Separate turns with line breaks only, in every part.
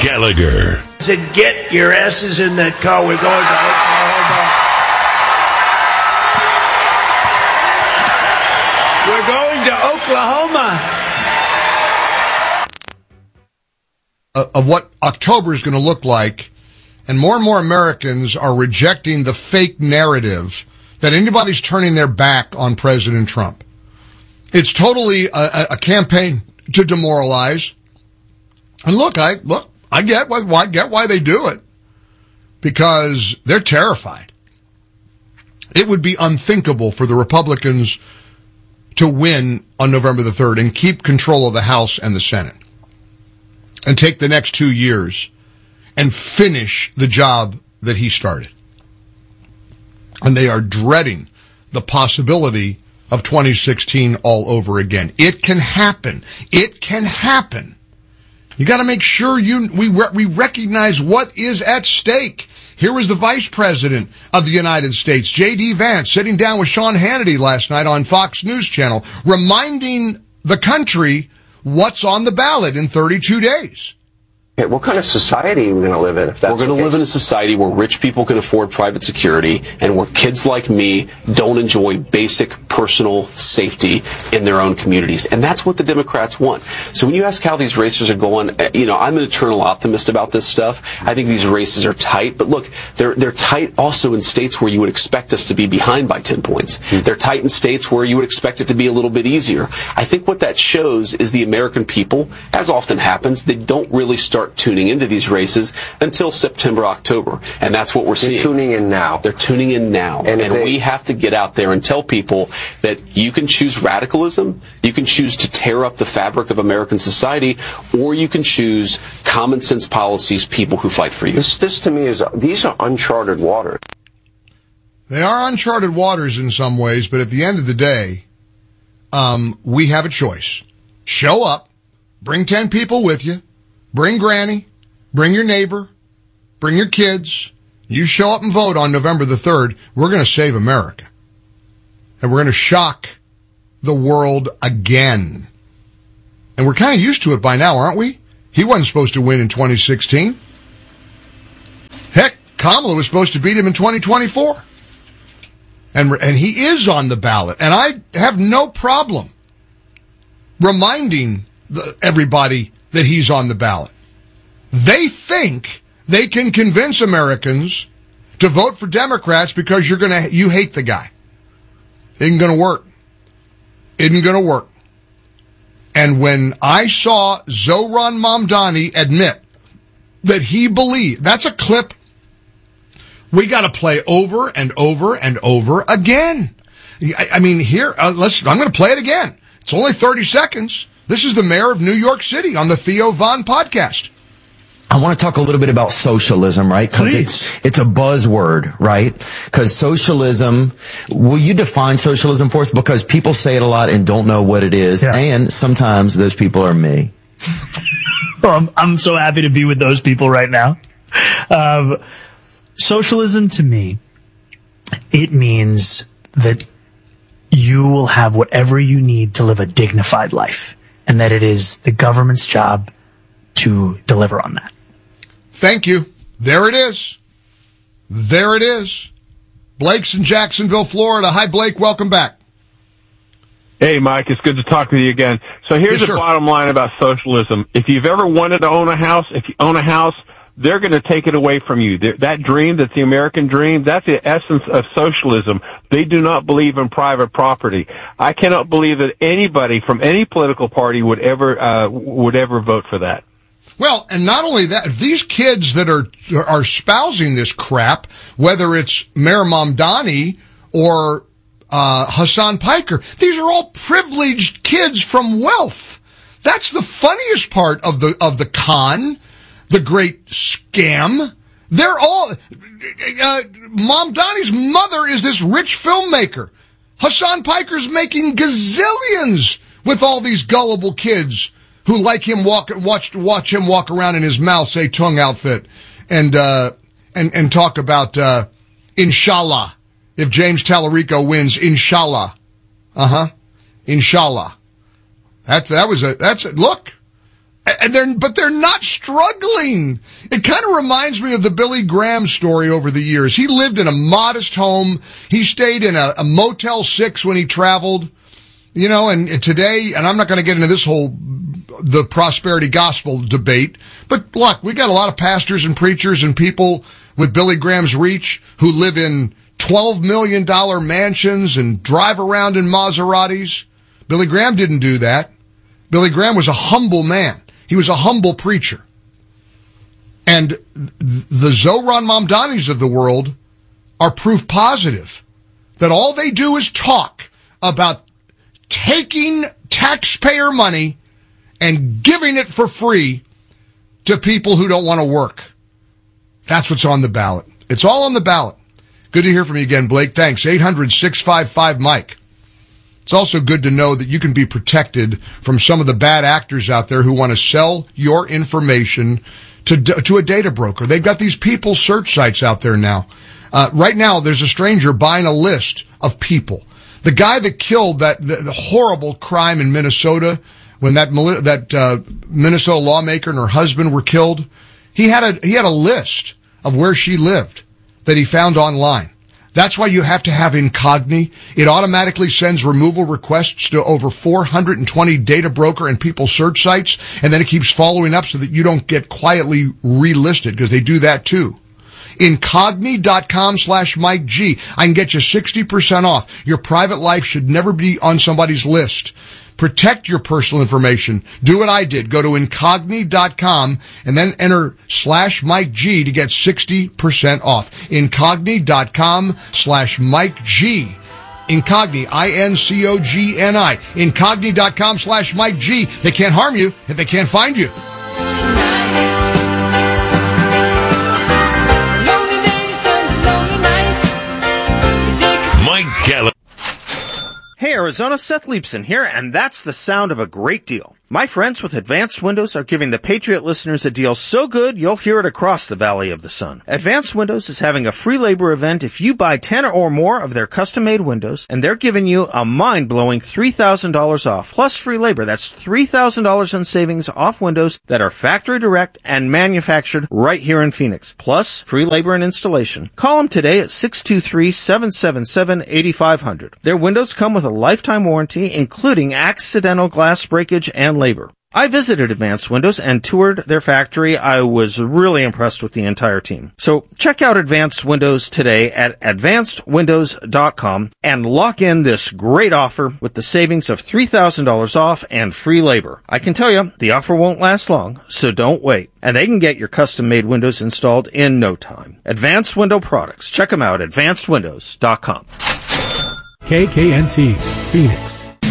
Gallagher.
I said, get your asses in that car. We're going to Oklahoma. We're going to Oklahoma.
Of what October is going to look like, and more Americans are rejecting the fake narrative that anybody's turning their back on President Trump. It's totally a campaign to demoralize. And I get why they do it, because they're terrified. It would be unthinkable for the Republicans to win on November the 3rd and keep control of the House and the Senate and take the next 2 years and finish the job that he started. And they are dreading the possibility of 2016 all over again. It can happen. It can happen. You got to make sure we recognize what is at stake. Here was the Vice President of the United States, J.D. Vance, sitting down with Sean Hannity last night on Fox News Channel, reminding the country what's on the ballot in 32 days.
What kind of society are we going to live in if that's
We're going to live in a society where rich people can afford private security and where kids like me don't enjoy basic personal safety in their own communities. And that's what the Democrats want. So when you ask how these races are going, I'm an eternal optimist about this stuff. I think these races are tight. But look, they're tight also in states where you would expect us to be behind by 10 points. They're tight in states where you would expect it to be a little bit easier. I think what that shows is the American people, as often happens, they don't really start tuning into these races until September, October. And that's what we're seeing.
They're tuning in now.
They're tuning in now. And we have to get out there and tell people that you can choose radicalism, you can choose to tear up the fabric of American society, or you can choose common sense policies, people who fight for you.
This to me these are uncharted waters.
They are uncharted waters in some ways, but at the end of the day, we have a choice. Show up, bring 10 people with you, bring Granny, bring your neighbor, bring your kids. You show up and vote on November the 3rd. We're going to save America. And we're going to shock the world again. And we're kind of used to it by now, aren't we? He wasn't supposed to win in 2016. Heck, Kamala was supposed to beat him in 2024. And he is on the ballot. And I have no problem reminding everybody that he's on the ballot. They think they can convince Americans to vote for Democrats because you hate the guy. Isn't going to work. Isn't going to work. And when I saw Zohran Mamdani admit that he believed, that's a clip we got to play over and over and over again. I mean, here, I'm going to play it again. It's only 30 seconds. This is the mayor of New York City on the Theo Von podcast.
I want to talk a little bit about socialism, right? Because it's a buzzword, right? Because socialism, will you define socialism for us? Because people say it a lot and don't know what it is. Yeah. And sometimes those people are me.
Well, I'm so happy to be with those people right now. Socialism to me, it means that you will have whatever you need to live a dignified life, and that it is the government's job to deliver on that.
Thank you. There it is. There it is. Blake's in Jacksonville, Florida. Hi, Blake. Welcome back.
Hey, Mike. It's good to talk to you again. So here's the bottom line about socialism. If you've ever wanted to own a house, if you own a house, they're going to take it away from you. That dream, that's the American dream, that's the essence of socialism. They do not believe in private property. I cannot believe that anybody from any political party would ever vote for that.
Well, and not only that, these kids that are espousing this crap, whether it's Mayor Mamdani or Hassan Piker, these are all privileged kids from wealth. That's the funniest part of the con, the great scam. They're all Mamdani's mother is this rich filmmaker. Hassan Piker's making gazillions with all these gullible kids who like him watch him walk around in his Mao Zedong outfit and talk about inshallah. If James Tallarico wins, inshallah. Inshallah. Look. But they're not struggling. It kind of reminds me of the Billy Graham story over the years. He lived in a modest home. He stayed in a Motel 6 when he traveled, and today, and I'm not going to get into the prosperity gospel debate, but look, we got a lot of pastors and preachers and people with Billy Graham's reach who live in $12 million mansions and drive around in Maseratis. Billy Graham didn't do that. Billy Graham was a humble man. He was a humble preacher. And the Zohran Mamdanis of the world are proof positive that all they do is talk about taking taxpayer money and giving it for free to people who don't want to work. That's what's on the ballot. It's all on the ballot. Good to hear from you again, Blake. Thanks. 800-655-MIKE. It's also good to know that you can be protected from some of the bad actors out there who want to sell your information to a data broker. They've got these people search sites out there now. Right now, there's a stranger buying a list of people. The guy that killed the horrible crime in Minnesota, when that Minnesota lawmaker and her husband were killed, he had a list of where she lived that he found online. That's why you have to have Incogni. It automatically sends removal requests to over 420 data broker and people search sites, and then it keeps following up so that you don't get quietly relisted, because they do that too. Incogni.com/Mike G. I can get you 60% off. Your private life should never be on somebody's list. Protect your personal information. Do what I did. Go to Incogni.com and then enter /Mike G to get 60% off. Incogni.com/Mike G. Incogni, I-N-C-O-G-N-I. Incogni.com/Mike G. They can't harm you if they can't find you.
Mike Gallup.
Hey Arizona, Seth Leibson here, and that's the sound of a great deal. My friends with Advanced Windows are giving the Patriot listeners a deal so good you'll hear it across the Valley of the Sun. Advanced Windows is having a free labor event if you buy 10 or more of their custom-made windows, and they're giving you a mind-blowing $3,000 off, plus free labor. That's $3,000 in savings off windows that are factory direct and manufactured right here in Phoenix, plus free labor and installation. Call them today at 623-777-8500. Their windows come with a lifetime warranty, including accidental glass breakage and labor. I visited Advanced Windows and toured their factory. I was really impressed with the entire team. So check out Advanced Windows today at advancedwindows.com and lock in this great offer with the savings of $3,000 off and free labor. I can tell you, the offer won't last long, so don't wait. And they can get your custom-made windows installed in no time. Advanced Window Products. Check them out at advancedwindows.com.
KKNT, Phoenix.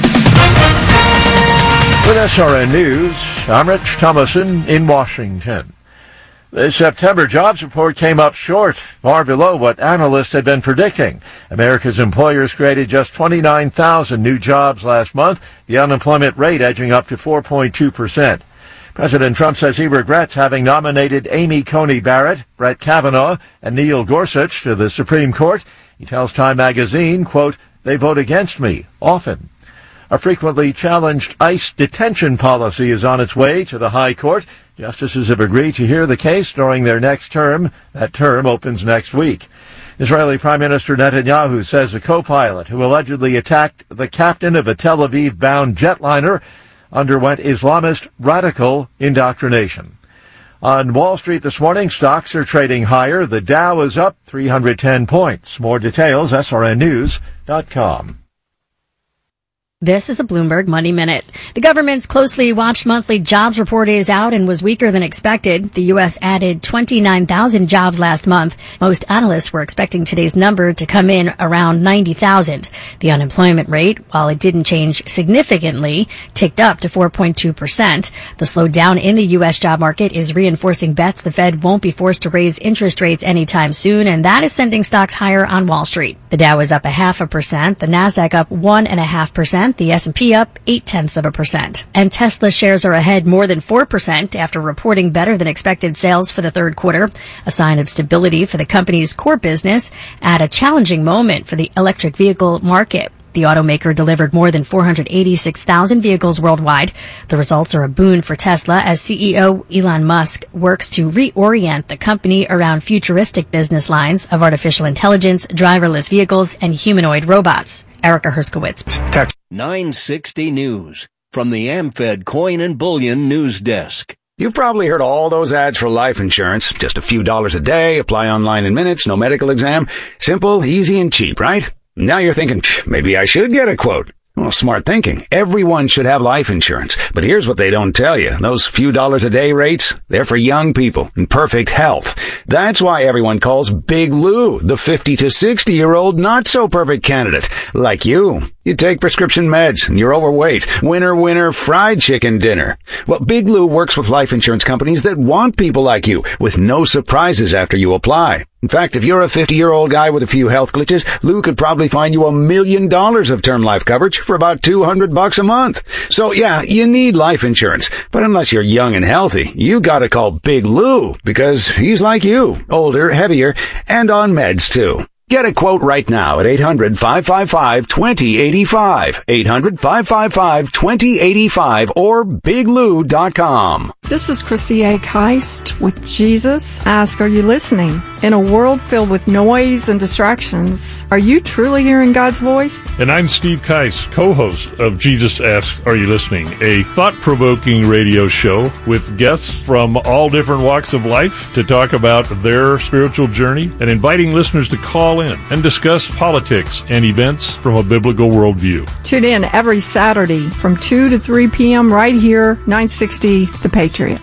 With SRN News, I'm Rich Thomason in Washington. The September jobs report came up short, far below what analysts had been predicting. America's employers created just 29,000 new jobs last month, the unemployment rate edging up to 4.2%. President Trump says he regrets having nominated Amy Coney Barrett, Brett Kavanaugh, and Neil Gorsuch to the Supreme Court. He tells Time magazine, quote, "They vote against me, often." A frequently challenged ICE detention policy is on its way to the High Court. Justices have agreed to hear the case during their next term. That term opens next week. Israeli Prime Minister Netanyahu says a co-pilot who allegedly attacked the captain of a Tel Aviv-bound jetliner underwent Islamist radical indoctrination. On Wall Street this morning, stocks are trading higher. The Dow is up 310 points. More details, srnnews.com.
This is a Bloomberg Money Minute. The government's closely watched monthly jobs report is out and was weaker than expected. The U.S. added 29,000 jobs last month. Most analysts were expecting today's number to come in around 90,000. The unemployment rate, while it didn't change significantly, ticked up to 4.2%. The slowdown in the U.S. job market is reinforcing bets the Fed won't be forced to raise interest rates anytime soon, and that is sending stocks higher on Wall Street. The Dow is up 0.5%, the Nasdaq up 1.5%, the S&P up 0.8%. And Tesla shares are ahead more than 4% after reporting better than expected sales for the third quarter, a sign of stability for the company's core business at a challenging moment for the electric vehicle market. The automaker delivered more than 486,000 vehicles worldwide. The results are a boon for Tesla as CEO Elon Musk works to reorient the company around futuristic business lines of artificial intelligence, driverless vehicles, and humanoid robots. Erica Herskowitz.
960 News from the AmFed Coin and Bullion News Desk.
You've probably heard all those ads for life insurance. Just a few dollars a day, apply online in minutes, no medical exam. Simple, easy, and cheap, right? Now you're thinking, maybe I should get a quote. Well, smart thinking. Everyone should have life insurance. But here's what they don't tell you. Those few dollars a day rates, they're for young people in perfect health. That's why everyone calls Big Lou the 50 to 60-year-old not-so-perfect candidate. Like you. You take prescription meds and you're overweight. Winner, fried chicken dinner. Well, Big Lou works with life insurance companies that want people like you with no surprises after you apply. In fact, if you're a 50-year-old guy with a few health glitches, Lou could probably find you $1 million of term life coverage for about $200 a month. So yeah, you need life insurance. But unless you're young and healthy, you gotta call Big Lou because he's like you, older, heavier, and on meds too. Get a quote right now at 800-555-2085, 800-555-2085, or biglou.com.
This is Christy A. Keist with Jesus. Ask, are you listening? In a world filled with noise and distractions, are you truly hearing God's voice?
And I'm Steve Keist, co-host of Jesus Asks, Are You Listening? A thought-provoking radio show with guests from all different walks of life to talk about their spiritual journey and inviting listeners to call in and discuss politics and events from a biblical worldview.
Tune in every Saturday from 2 to 3 p.m. right here, 960 The Patriot.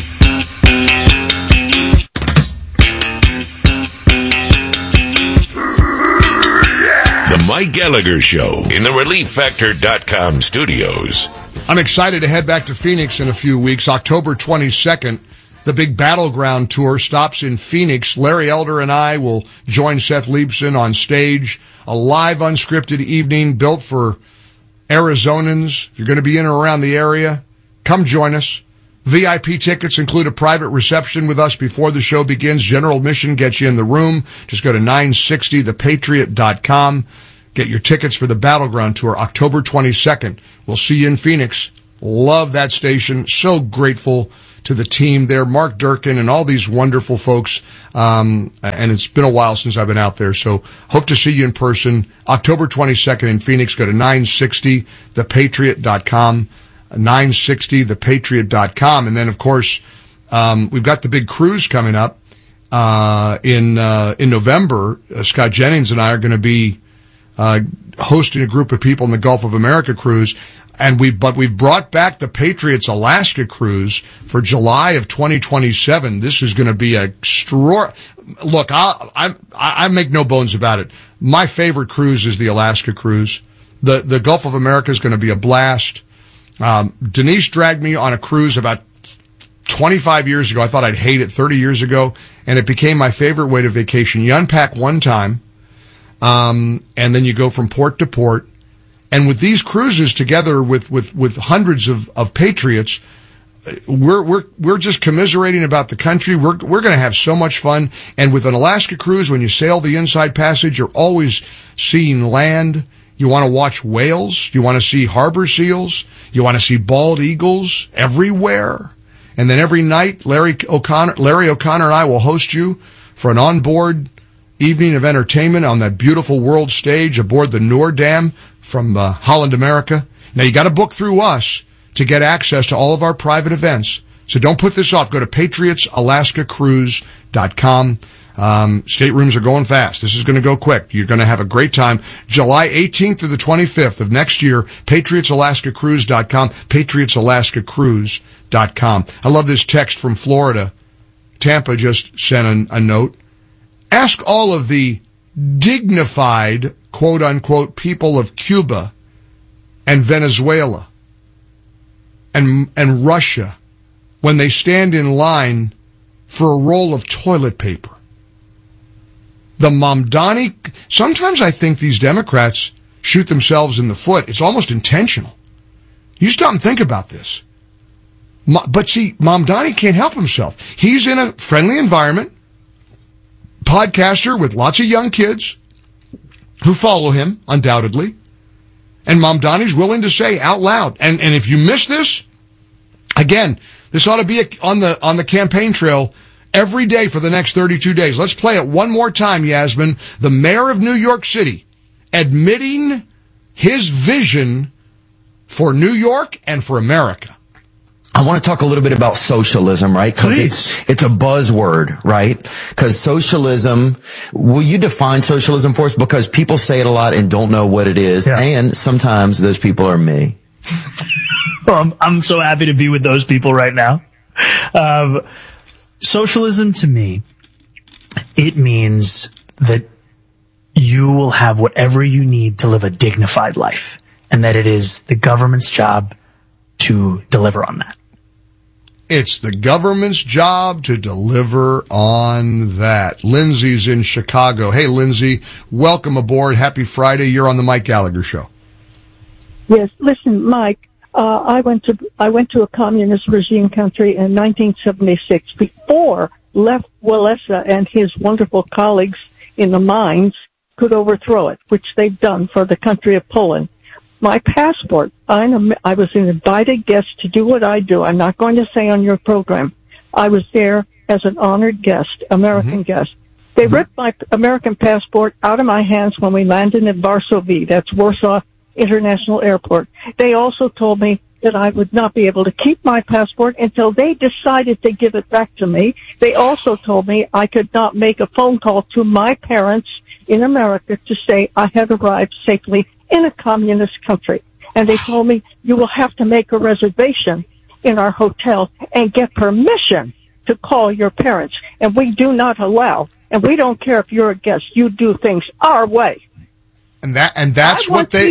The Mike Gallagher Show in the ReliefFactor.com studios.
I'm excited to head back to Phoenix in a few weeks. October 22nd, the big Battleground Tour stops in Phoenix. Larry Elder and I will join Seth Leibson on stage. A live, unscripted evening built for Arizonans. If you're going to be in or around the area, come join us. VIP tickets include a private reception with us before the show begins. General admission gets you in the room. Just go to 960thepatriot.com. Get your tickets for the Battleground Tour, October 22nd. We'll see you in Phoenix. Love that station. So grateful to the team there, Mark Durkin and all these wonderful folks. And it's been a while since I've been out there. So hope to see you in person. October 22nd in Phoenix. Go to 960thepatriot.com. 960thepatriot.com. And then, of course, we've got the big cruise coming up in November. Scott Jennings and I are going to be hosting a group of people in the Gulf of America cruise. But we've brought back the Patriots Alaska cruise for July of 2027. This is going to be look, I make no bones about it. My favorite cruise is the Alaska cruise. The Gulf of America is going to be a blast. Denise dragged me on a cruise about 25 years ago. I thought I'd hate it 30 years ago, and it became my favorite way to vacation. You unpack one time, and then you go from port to port. And with these cruises together with hundreds of patriots, we're just commiserating about the country. We're going to have so much fun. And with an Alaska cruise, when you sail the Inside Passage, you're always seeing land. You want to watch whales. You want to see harbor seals. You want to see bald eagles everywhere. And then every night, Larry O'Connor and I will host you for an onboard evening of entertainment on that beautiful world stage aboard the Noordam from Holland America. Now, you got to book through us to get access to all of our private events. So don't put this off. Go to patriotsalaskacruise.com. Staterooms are going fast. This is going to go quick. You're going to have a great time. July 18th through the 25th of next year, patriotsalaskacruise.com, patriotsalaskacruise.com. I love this text from Florida. Tampa just sent a note. Ask all of the dignified, quote-unquote, people of Cuba and Venezuela and Russia when they stand in line for a roll of toilet paper. The Mamdani, sometimes I think these Democrats shoot themselves in the foot. It's almost intentional. You stop and think about this. But see, Mamdani can't help himself. He's in a friendly environment, podcaster with lots of young kids who follow him, undoubtedly. And Mamdani's willing to say out loud. And if you miss this, again, this ought to be on the campaign trail every day for the next 32 days. Let's play it one more time, Yasmin. The mayor of New York City admitting his vision for New York and for America.
I want to talk a little bit about socialism, right? Because it's a buzzword, right? Because socialism, will you define socialism for us? Because people say it a lot and don't know what it is. Yeah. And sometimes those people are me.
Well, I'm so happy to be with those people right now. Socialism to me, it means that you will have whatever you need to live a dignified life, and that it is the government's job to deliver on that.
It's the government's job to deliver on that. Lindsay's in Chicago. Hey, Lindsay, welcome aboard. Happy Friday. You're on the Mike Gallagher Show.
Yes. Listen, Mike, I went to a communist regime country in 1976 before Lech Walesa and his wonderful colleagues in the mines could overthrow it, which they've done for the country of Poland. My passport, I was an invited guest to do what I do. I'm not going to say on your program. I was there as an honored guest, American guest. They ripped my American passport out of my hands when we landed in Varsovie. That's Warsaw International Airport. They also told me that I would not be able to keep my passport until they decided to give it back to me. They also told me I could not make a phone call to my parents in America to say I had arrived safely in a communist country. And they told me, you will have to make a reservation in our hotel and get permission to call your parents. And we do not allow, and we don't care if you're a guest, you do things our way.
And that's what they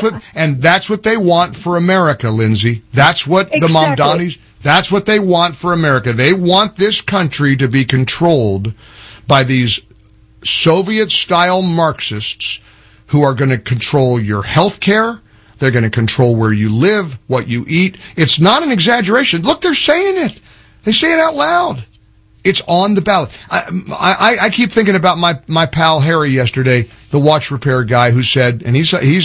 want for America, Lindsay. That's what the Mamdanis, that's what they want for America. They want this country to be controlled by these Soviet-style Marxists who are going to control your health care. They're going to control where you live, what you eat. It's not an exaggeration. Look, they're saying it. They say it out loud. It's on the ballot. I keep thinking about my pal Harry yesterday, the watch repair guy who said, and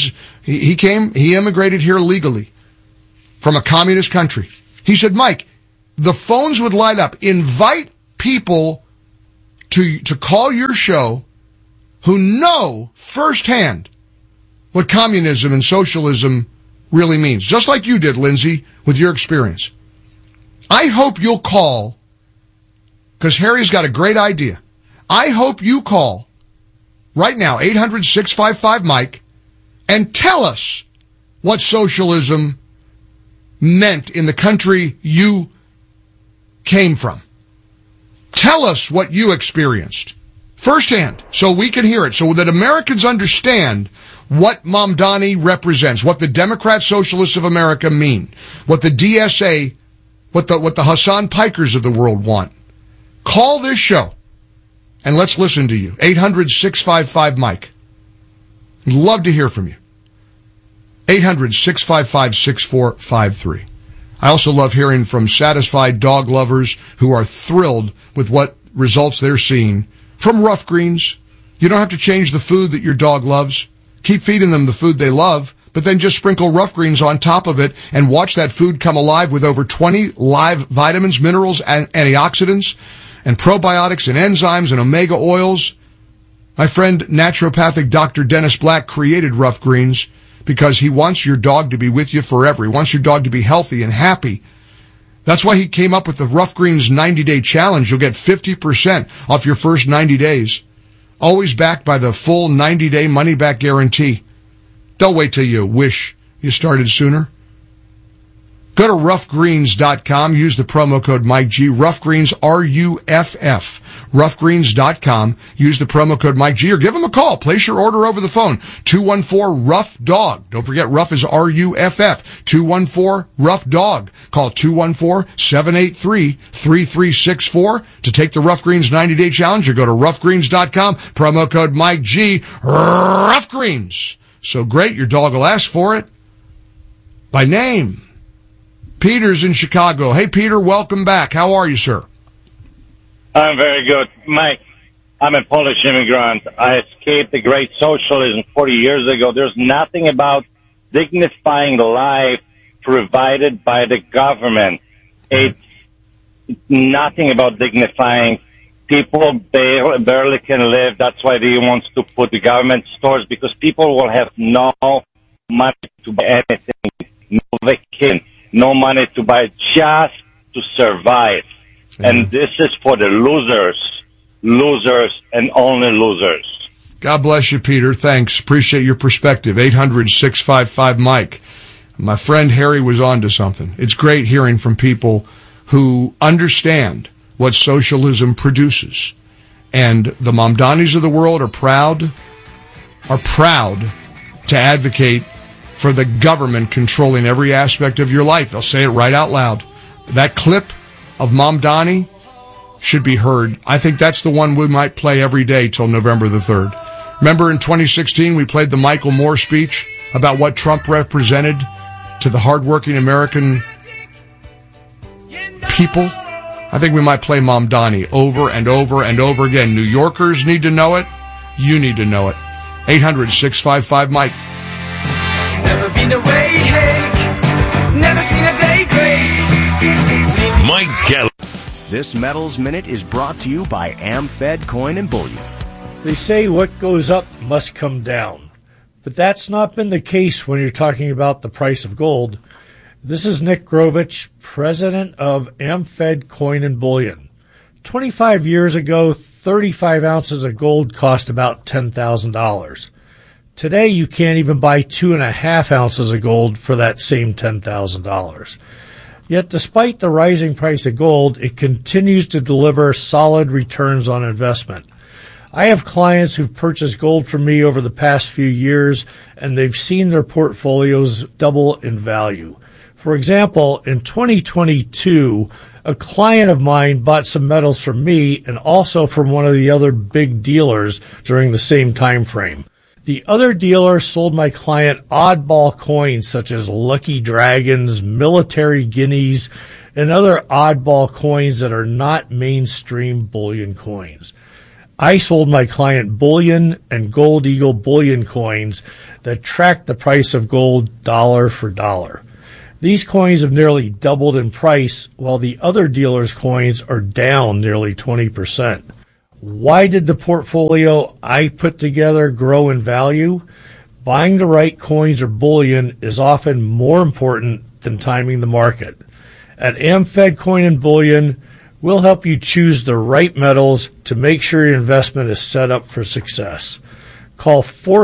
he immigrated here legally from a communist country. He said, Mike, the phones would light up. Invite people to call your show who know firsthand what communism and socialism really means. Just like you did, Lindsay, with your experience. I hope you'll call, because Harry's got a great idea. I hope you call right now, 800-655-MIKE, and tell us what socialism meant in the country you came from. Tell us what you experienced firsthand so we can hear it, so that Americans understand what Mamdani represents, what the Democrat Socialists of America mean, what the DSA, what the Hassan Pikers of the world want. Call this show and let's listen to you. 800-655-MIKE. Love to hear from you. 800-655-6453. I also love hearing from satisfied dog lovers who are thrilled with what results they're seeing from Rough Greens. You don't have to change the food that your dog loves. Keep feeding them the food they love, but then just sprinkle Rough Greens on top of it and watch that food come alive with over 20 live vitamins, minerals, and antioxidants, and probiotics and enzymes and omega oils. My friend, naturopathic Dr. Dennis Black, created Rough Greens because he wants your dog to be with you forever. He wants your dog to be healthy and happy. That's why he came up with the Rough Greens 90-day challenge. You'll get 50% off your first 90 days. Always backed by the full 90-day money-back guarantee. Don't wait till you wish you started sooner. Go to roughgreens.com. Use the promo code Mike G. Rough Greens, R-U-F-F. Roughgreens.com. Use the promo code Mike G or give them a call. Place your order over the phone. 214-ROUGH-DOG. Don't forget, Rough is R-U-F-F. 214-ROUGH-DOG. Call 214-783-3364 to take the Rough Greens 90-day challenge, or go to roughgreens.com. Promo code Mike G. Rough Greens. So great, your dog will ask for it by name. Peter's in Chicago. Hey, Peter, welcome back. How are you, sir?
I'm very good. Mike, I'm a Polish immigrant. I escaped the great socialism 40 years ago. There's nothing about dignifying life provided by the government. It's nothing about dignifying. People barely can live. That's why they want to put the government stores, because people will have no money to buy anything, no vacation, no money to buy, just to survive. And this is for the losers, and only losers.
God bless you, Peter. Thanks. Appreciate your perspective. 800-655-MIKE. My friend Harry was on to something. It's great hearing from people who understand what socialism produces. And the Mamdanis of the world are proud to advocate for the government controlling every aspect of your life. They'll say it right out loud. That clip of Mamdani should be heard. I think that's the one we might play every day till November the 3rd. Remember in 2016 we played the Michael Moore speech about what Trump represented to the hardworking American people? I think we might play Mamdani over and over and over again. New Yorkers need to know it. You need to know it. 800-655-MIKE.
Never been away, hey. Never seen a day great.
Mike Gallagher. This Metals Minute is brought to you by AmFed Coin and Bullion.
They say what goes up must come down. But that's not been the case when you're talking about the price of gold. This is Nick Grovich, president of AmFed Coin and Bullion. 25 years ago, 35 ounces of gold cost about $10,000. Today, you can't even buy 2.5 ounces of gold for that same $10,000. Yet, despite the rising price of gold, it continues to deliver solid returns on investment. I have clients who've purchased gold from me over the past few years, and they've seen their portfolios double in value. For example, in 2022, a client of mine bought some metals from me and also from one of the other big dealers during the same time frame. The other dealer sold my client oddball coins such as Lucky Dragons, Military Guineas, and other oddball coins that are not mainstream bullion coins. I sold my client bullion and Gold Eagle bullion coins that track the price of gold dollar for dollar. These coins have nearly doubled in price, while the other dealer's coins are down nearly 20%. Why did the portfolio I put together grow in value? Buying the right coins or bullion is often more important than timing the market. At AmFed Coin and Bullion, we'll help you choose the right metals to make sure your investment is set up for success. Call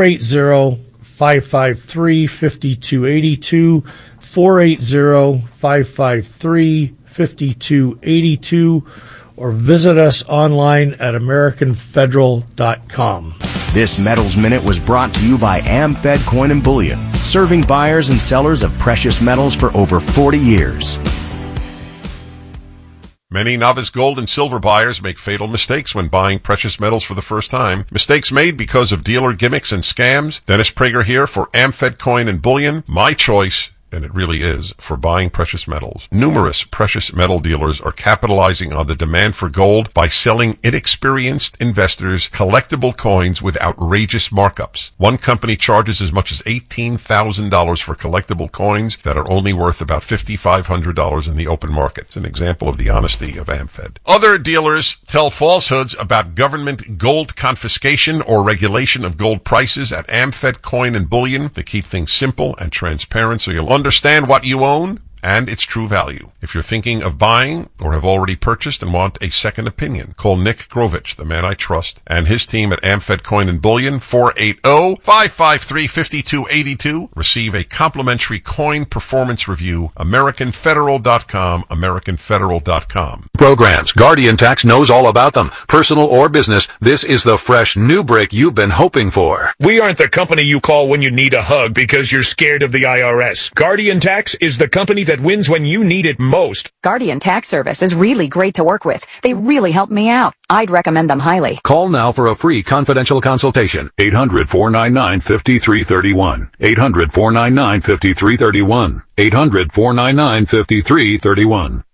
480-553-5282, 480-553-5282, or visit us online at AmericanFederal.com.
This Metals Minute was brought to you by AmFed Coin and Bullion, serving buyers and sellers of precious metals for over 40 years.
Many novice gold and silver buyers make fatal mistakes when buying precious metals for the first time. Mistakes made because of dealer gimmicks and scams. Dennis Prager here for AmFed Coin and Bullion. My choice, and it really is, for buying precious metals. Numerous precious metal dealers are capitalizing on the demand for gold by selling inexperienced investors collectible coins with outrageous markups. One company charges as much as $18,000 for collectible coins that are only worth about $5,500 in the open market. It's an example of the honesty of AmFed. Other dealers tell falsehoods about government gold confiscation or regulation of gold prices at AmFed Coin and Bullion. They keep things simple and transparent so you'll understand what you own and its true value. If you're thinking of buying or have already purchased and want a second opinion, call Nick Grovich, the man I trust, and his team at AmFed Coin and Bullion, 480-553-5282. Receive a complimentary coin performance review, AmericanFederal.com, AmericanFederal.com.
Programs. Guardian Tax knows all about them. Personal or business, this is the fresh new brick you've been hoping for.
We aren't the company you call when you need a hug because you're scared of the IRS. Guardian Tax is the company that wins when you need it most.
Guardian Tax Service is really great to work with. They really helped me out. I'd recommend them highly.
Call now for a free confidential consultation. 800-499-5331. 800-499-5331. 800-499-5331.